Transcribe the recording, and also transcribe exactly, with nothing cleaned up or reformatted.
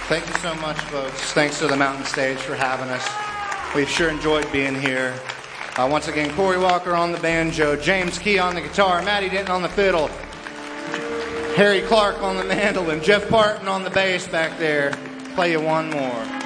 Thank you so much, folks. Thanks to the Mountain Stage for having us. We've sure enjoyed being here. Uh, once again, Corey Walker on the banjo, James Key on the guitar, Matty Denton on the fiddle, Harry Clark on the mandolin, Jeff Parton on the bass back there. Play you one more.